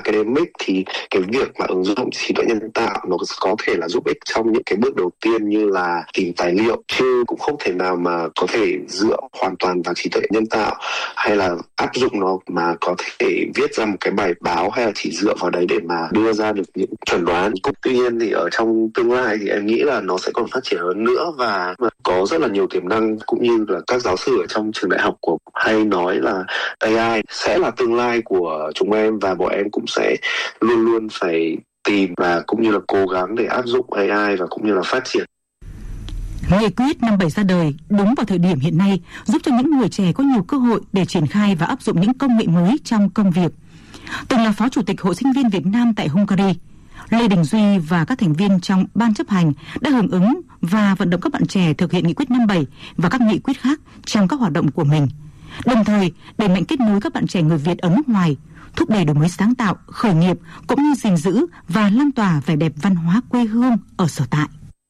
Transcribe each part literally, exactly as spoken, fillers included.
academic thì cái việc mà ứng dụng trí tuệ nhân tạo nó có thể là giúp ích trong những cái bước đầu tiên như là tìm tài liệu, chứ cũng không thể nào mà có thể dựa hoàn toàn vào trí tuệ nhân tạo hay là áp dụng nó mà có thể viết ra một cái bài báo hay là chỉ dựa vào đấy để mà đưa ra được những chuẩn đoán. Cũng tuy nhiên thì ở trong tương lai thì em nghĩ là nó sẽ còn phát triển hơn nữa và có rất là nhiều tiềm năng, cũng như là các giáo sư ở trong trường đại học của hay nói là a i sẽ là tương lai của chúng em và bọn em cũng sẽ luôn luôn phải tìm và cũng như là cố gắng để áp dụng a i và cũng như là phát triển. Nghị quyết năm bảy ra đời đúng vào thời điểm hiện nay, giúp cho những người trẻ có nhiều cơ hội để triển khai và áp dụng những công nghệ mới trong công việc. Từng là Phó Chủ tịch Hội Sinh viên Việt Nam tại Hungary, Lê Đình Duy và các thành viên trong ban chấp hành đã hưởng ứng và vận động các bạn trẻ thực hiện nghị quyết năm bảy và các nghị quyết khác trong các hoạt động của mình. Đồng thời, đẩy mạnh kết nối các bạn trẻ người Việt ở nước ngoài, thúc đẩy đổi mới sáng tạo, khởi nghiệp cũng như gìn giữ và lan tỏa vẻ đẹp văn hóa quê hương ở sở tại.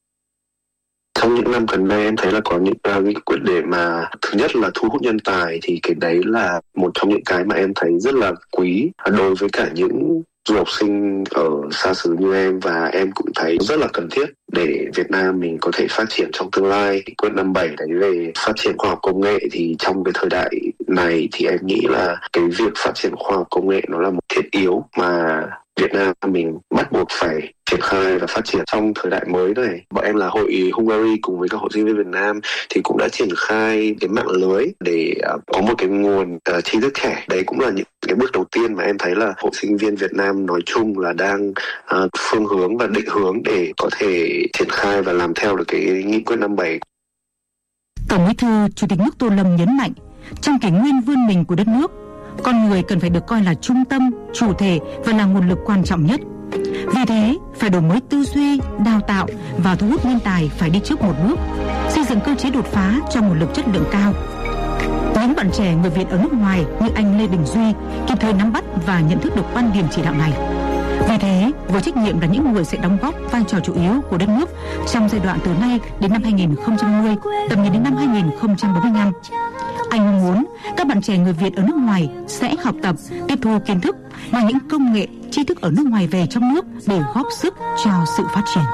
Trong những năm gần đây em thấy là có những uh, nghị quyết để mà thứ nhất là thu hút nhân tài, thì cái đấy là một trong những cái mà em thấy rất là quý đối với cả những du học sinh ở xa xứ như em, và em cũng thấy rất là cần thiết để Việt Nam mình có thể phát triển trong tương lai. Nghị quyết năm bảy đấy về phát triển khoa học công nghệ thì trong cái thời đại này thì em nghĩ là cái việc phát triển khoa học công nghệ nó là một thiết yếu mà Việt Nam mình bắt buộc phải triển khai và phát triển trong thời đại mới này. Bọn em là Hội Hungary cùng với các hội sinh viên Việt Nam thì cũng đã triển khai cái mạng lưới để uh, có một cái nguồn uh, tri thức trẻ. Đấy cũng là những cái bước đầu tiên mà em thấy là hội sinh viên Việt Nam nói chung là đang uh, phương hướng và định hướng để có thể triển khai và làm theo được cái nghị quyết năm bảy. Tổng Bí thư Chủ tịch nước Tô Lâm nhấn mạnh, trong kỷ nguyên vươn mình của đất nước, con người cần phải được coi là trung tâm, chủ thể và là nguồn lực quan trọng nhất. Vì thế, phải đổi mới tư duy, đào tạo và thu hút nhân tài phải đi trước một bước, xây dựng cơ chế đột phá cho nguồn lực chất lượng cao. Những bạn trẻ người Việt ở nước ngoài như anh Lê Đình Duy kịp thời nắm bắt và nhận thức được quan điểm chỉ đạo này. Vì thế, với trách nhiệm là những người sẽ đóng góp vai trò chủ yếu của đất nước trong giai đoạn từ nay đến năm hai nghìn không trăm năm mươi, tầm nhìn đến năm hai nghìn không trăm bốn mươi lăm, anh mong muốn các bạn trẻ người Việt ở nước ngoài sẽ học tập, tiếp thu kiến thức và những công nghệ, tri thức ở nước ngoài về trong nước để góp sức cho sự phát triển.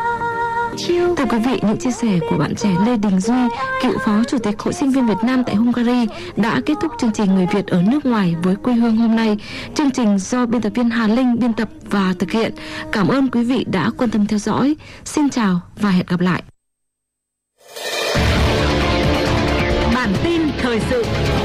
Thưa quý vị, những chia sẻ của bạn trẻ Lê Đình Duy, cựu Phó Chủ tịch Hội Sinh viên Việt Nam tại Hungary đã kết thúc chương trình Người Việt ở nước ngoài với quê hương hôm nay. Chương trình do biên tập viên Hà Linh biên tập và thực hiện. Cảm ơn quý vị đã quan tâm theo dõi. Xin chào và hẹn gặp lại. Bản tin thời sự.